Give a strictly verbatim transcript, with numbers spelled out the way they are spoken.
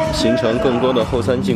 形成更多的后三进